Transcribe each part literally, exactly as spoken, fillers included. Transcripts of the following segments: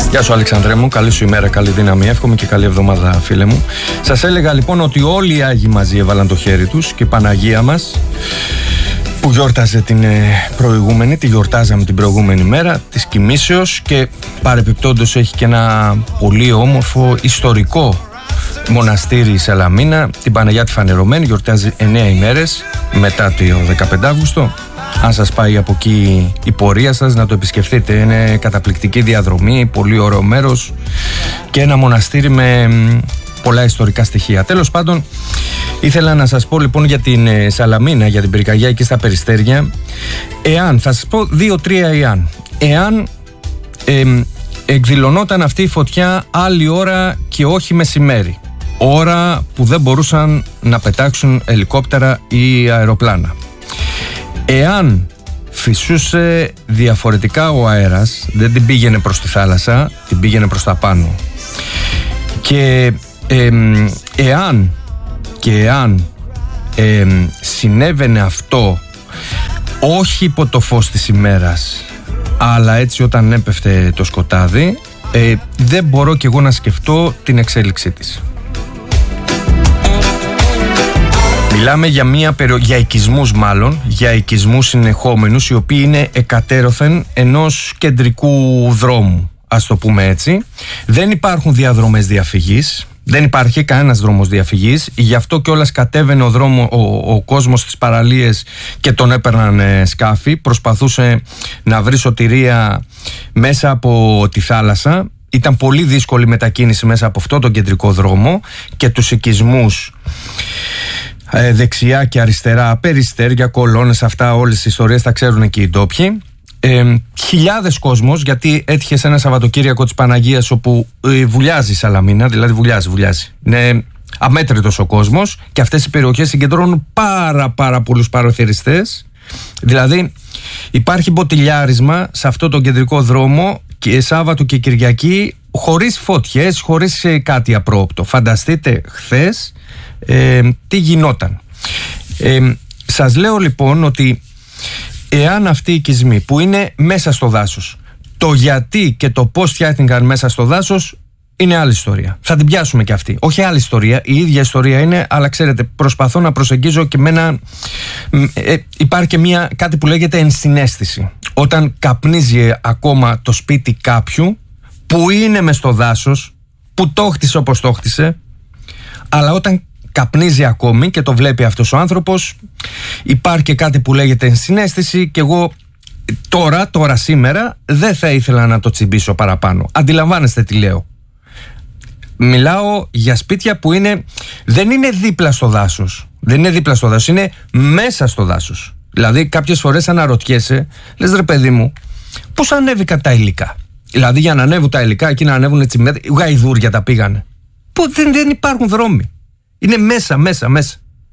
Γεια σου Αλεξανδρέ μου, καλή σου ημέρα, καλή δύναμη, εύχομαι και καλή εβδομάδα φίλε μου. Σας έλεγα λοιπόν ότι όλοι οι Άγιοι μαζί έβαλαν το χέρι τους και η Παναγία μας που γιόρταζε την προηγούμενη, τη γιορτάζαμε την προηγούμενη μέρα της Κοιμήσεως και παρεπιπτόντως έχει και ένα πολύ όμορφο ιστορικό μοναστήρι η Σαλαμίνα, την Παναγιά τη Φανερωμένη, γιορτάζει εννέα ημέρες μετά το δεκαπέντε Αύγουστο. Αν σας πάει από εκεί η πορεία σας να το επισκεφτείτε, είναι καταπληκτική διαδρομή, πολύ ωραίο μέρος και ένα μοναστήρι με πολλά ιστορικά στοιχεία. Τέλος πάντων, ήθελα να σας πω λοιπόν για την Σαλαμίνα, για την πυρκαγιά εκεί στα Περιστέρια. Εάν, θα σας πω δύο-τρία εάν. Εάν ε, εκδηλωνόταν αυτή η φωτιά άλλη ώρα και όχι μεσημέρι, ώρα που δεν μπορούσαν να πετάξουν ελικόπτερα ή αεροπλάνα. Εάν φυσούσε διαφορετικά ο αέρας, δεν την πήγαινε προς τη θάλασσα, την πήγαινε προς τα πάνω. Και ε, εάν και εάν ε, συνέβαινε αυτό όχι υπό το φως της ημέρας, αλλά έτσι όταν έπεφτε το σκοτάδι, ε, δεν μπορώ κι εγώ να σκεφτώ την εξέλιξή της. Μιλάμε για, μια, για οικισμούς μάλλον, για οικισμούς συνεχόμενους, οι οποίοι είναι εκατέρωθεν ενός κεντρικού δρόμου, ας το πούμε έτσι. Δεν υπάρχουν διαδρομές διαφυγής, δεν υπάρχει κανένας δρόμος διαφυγής, γι' αυτό κιόλας κατέβαινε ο, δρόμο, ο, ο κόσμος στις παραλίες και τον έπαιρναν ε, σκάφη, προσπαθούσε να βρει σωτηρία μέσα από τη θάλασσα. Ήταν πολύ δύσκολη μετακίνηση μέσα από αυτό τον κεντρικό δρόμο και τους οικισμούς ε, δεξιά και αριστερά, περιστέρια, κολόνες, αυτά όλες τις ιστορίες τα ξέρουν εκεί οι ντόπιοι. Ε, χιλιάδες κόσμος, γιατί έτυχε σε ένα Σαββατοκύριακο της Παναγίας όπου ε, βουλιάζει η Σαλαμίνα, δηλαδή βουλιάζει, βουλιάζει. Είναι αμέτρητος ο κόσμος και αυτές οι περιοχές συγκεντρώνουν πάρα πάρα πολλούς παροθεριστές. Δηλαδή υπάρχει μποτιλιάρισμα σε αυτό το κεντρικό δρόμο και Σάββατο και Κυριακή χωρίς φωτιές, χωρίς ε, κάτι απρόοπτο. Φανταστείτε χθες ε, τι γινόταν. Ε, σας λέω λοιπόν ότι εάν αυτοί οι οικισμοί που είναι μέσα στο δάσος, το γιατί και το πώς φτιάχτηκαν μέσα στο δάσος είναι άλλη ιστορία. Θα την πιάσουμε και αυτή. Όχι άλλη ιστορία, η ίδια ιστορία είναι, αλλά ξέρετε, προσπαθώ να προσεγγίζω και με ένα. Ε, υπάρχει και μια, κάτι που λέγεται ενσυναίσθηση. Όταν καπνίζει ακόμα το σπίτι κάποιου που είναι μες στο δάσος, που το χτίσε όπως το χτίσε, αλλά όταν καπνίζει ακόμη και το βλέπει αυτός ο άνθρωπος, υπάρχει και κάτι που λέγεται ενσυναίσθηση και εγώ τώρα, τώρα σήμερα δεν θα ήθελα να το τσιμπήσω παραπάνω. Αντιλαμβάνεστε τι λέω. Μιλάω για σπίτια που είναι, δεν είναι δίπλα στο δάσος. Δεν είναι δίπλα στο δάσος, είναι μέσα στο δάσος. Δηλαδή κάποιες φορές αναρωτιέσαι, λες ρε παιδί μου, πώς ανέβηκαν τα υλικά. Δηλαδή για να ανέβουν τα υλικά, εκεί να ανέβουν έτσι μέτρα, γαϊδούρια τα πήγανε. Που δεν, δεν υπάρχουν δρόμοι. Είναι μέσα, μέσα, μέσα.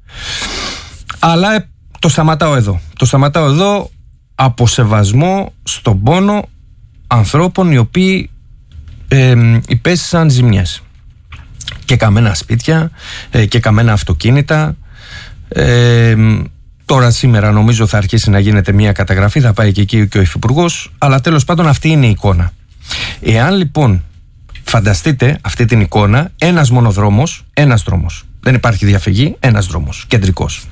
Αλλά ε, το σταματάω εδώ. Το σταματάω εδώ από σεβασμό στον πόνο ανθρώπων οι οποίοι ε, υπέστησαν ζημιές. Και καμένα σπίτια ε, και καμένα αυτοκίνητα. Ε, τώρα σήμερα νομίζω θα αρχίσει να γίνεται μια καταγραφή, θα πάει και εκεί και ο υφυπουργός, αλλά τέλος πάντων αυτή είναι η εικόνα. Εάν λοιπόν φανταστείτε αυτή την εικόνα, ένας μονοδρόμος, ένας δρόμος. Δεν υπάρχει διαφυγή, ένας δρόμος, κεντρικός.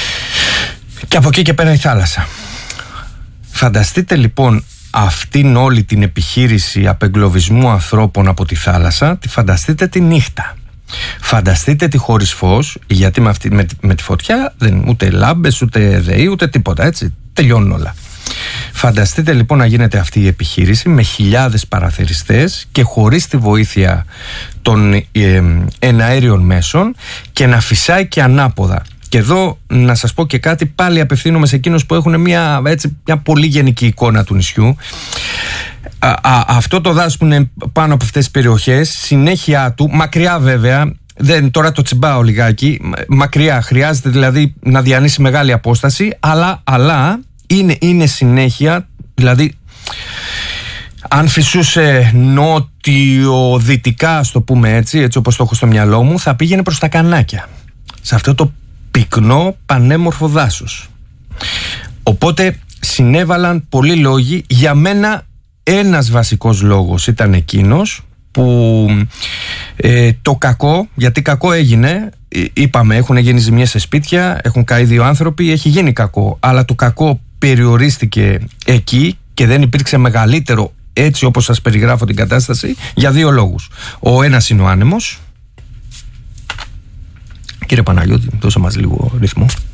Και από εκεί και πέρα η θάλασσα. Φανταστείτε λοιπόν αυτήν όλη την επιχείρηση απεγκλωβισμού ανθρώπων από τη θάλασσα, τη φανταστείτε τη νύχτα. Φανταστείτε τη χωρίς φως, γιατί με, αυτή, με, με τη φωτιά δεν, ούτε λάμπες, ούτε ΔΕΗ, ούτε τίποτα, έτσι, τελειώνουν όλα. Φανταστείτε λοιπόν να γίνεται αυτή η επιχείρηση με χιλιάδες παραθεριστές και χωρίς τη βοήθεια των ε, εναέριων μέσων και να φυσάει και ανάποδα. Και εδώ να σας πω και κάτι, πάλι απευθύνομαι σε εκείνους που έχουν μια, έτσι, μια πολύ γενική εικόνα του νησιού. Α, α, αυτό το δάσος που είναι πάνω από αυτές τις περιοχές, συνέχεια του, μακριά βέβαια, δεν, τώρα το τσιμπάω λιγάκι, μακριά, χρειάζεται δηλαδή να διανύσει μεγάλη απόσταση, αλλά, αλλά είναι, είναι συνέχεια, δηλαδή αν φυσούσε νότιο-δυτικά, ας το πούμε έτσι, έτσι όπως το έχω στο μυαλό μου, θα πήγαινε προς τα Κανάκια, σε αυτό το πυκνό πανέμορφο δάσος. Οπότε συνέβαλαν πολλοί λόγοι. Για μένα ένας βασικός λόγος ήταν εκείνος που ε, το κακό, γιατί κακό έγινε, είπαμε, έχουν γίνει ζημιές σε σπίτια, έχουν καεί δύο άνθρωποι, έχει γίνει κακό, αλλά το κακό περιορίστηκε εκεί και δεν υπήρξε μεγαλύτερο, έτσι όπως σας περιγράφω την κατάσταση, για δύο λόγους. Ο ένας είναι ο άνεμος. Κύριε Παναγιώτη, δώσε μας λίγο ρυθμό.